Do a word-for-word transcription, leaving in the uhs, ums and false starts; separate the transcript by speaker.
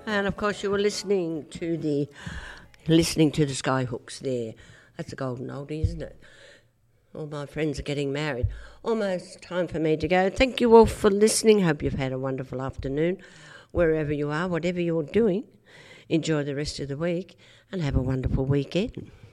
Speaker 1: And of course, you were listening to the listening to the Skyhooks there. That's a golden oldie, isn't it? All my friends are getting married. Almost time for me to go. Thank you all for listening. Hope you've had a wonderful afternoon, wherever you are, whatever you're doing. Enjoy the rest of the week and have a wonderful weekend.